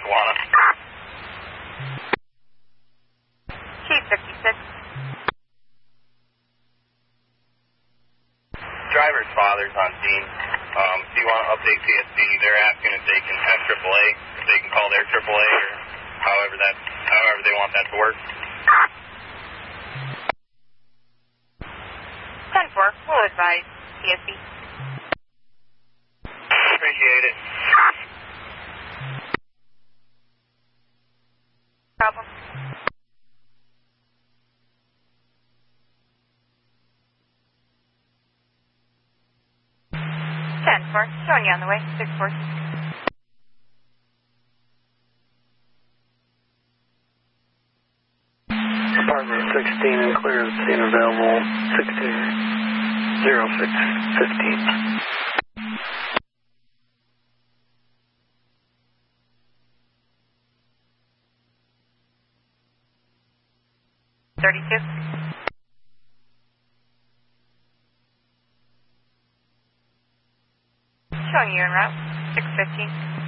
Lackawanna. Chief 56. Driver's father's on scene. If you want to update CSB, they're asking if they can have AAA, if they can call their AAA, or however they want that to work. 10-4, we'll advise CSB. Appreciate it. Problem. 10-4, showing you on the way, 6-4. Apartment 16 and clear the scene available 160615. 32. Showing you en route, 615.